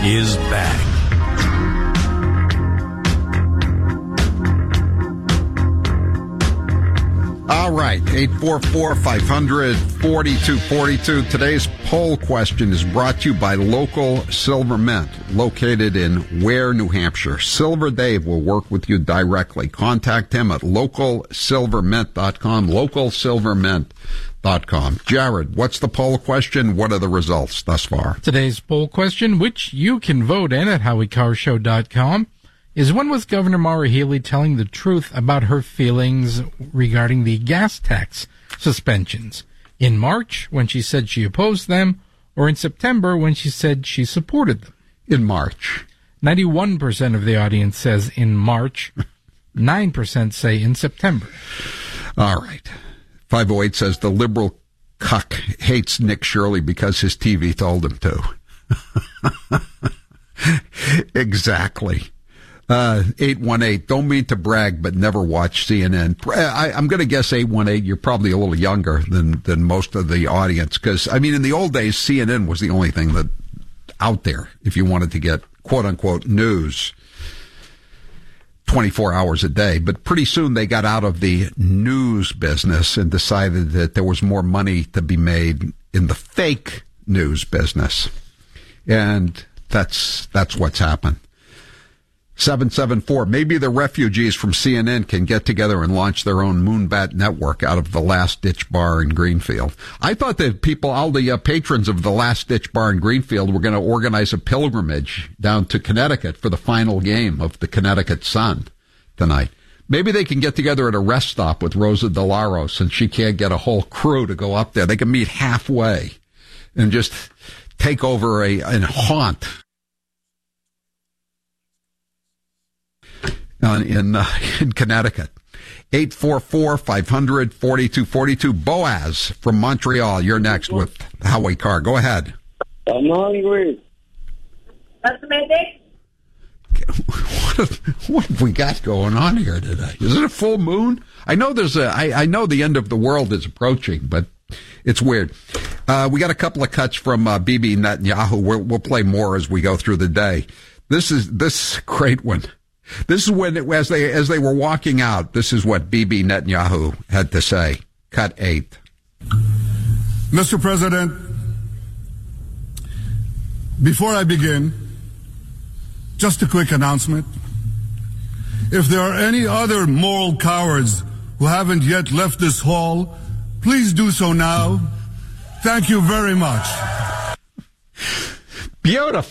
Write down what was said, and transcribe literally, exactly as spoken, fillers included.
is back. All right, eight four four, five hundred, forty-two forty-two. Today's poll question is brought to you by Local Silver Mint, located in Ware, New Hampshire. Silver Dave will work with you directly. Contact him at local silver mint dot com, local silver mint dot com. Jared, what's the poll question? What are the results thus far? Today's poll question, which you can vote in at howie carr show dot com, is when was Governor Maura Healey telling the truth about her feelings regarding the gas tax suspensions? In March, when she said she opposed them, or in September, when she said she supported them? In March. ninety-one percent of the audience says in March. nine percent say in September. All right. five oh eight says the liberal cuck hates Nick Shirley because his T V told him to. Exactly. Uh, eight one eight, don't mean to brag, but never watch C N N. I, I'm going to guess eight one eight, you're probably a little younger than, than most of the audience. Because, I mean, in the old days, C N N was the only thing that out there if you wanted to get quote-unquote news twenty-four hours a day. But pretty soon they got out of the news business and decided that there was more money to be made in the fake news business. And that's that's what's happened. seven seven four, maybe the refugees from C N N can get together and launch their own Moonbat network out of the Last Ditch Bar in Greenfield. I thought that people, all the uh, patrons of the Last Ditch Bar in Greenfield were going to organize a pilgrimage down to Connecticut for the final game of the Connecticut Sun tonight. Maybe they can get together at a rest stop with Rosa DeLauro since she can't get a whole crew to go up there. They can meet halfway and just take over a and haunt Uh, in uh, in Connecticut. eight four four, five hundred, forty-two forty-two. Boaz from Montreal, you're next with Howie Carr. Go ahead. I'm hungry. That's amazing. What have, what have we got going on here today? Is it a full moon? I know there's a. I, I know the end of the world is approaching, but it's weird. Uh, we got a couple of cuts from uh, Bibi Netanyahu. We'll, we'll play more as we go through the day. This is this is a great one. This is when, as they as they were walking out, this is what Bibi Netanyahu had to say. Cut eight. Mister President, before I begin, just a quick announcement. If there are any other moral cowards who haven't yet left this hall, please do so now. Thank you very much. Beautiful.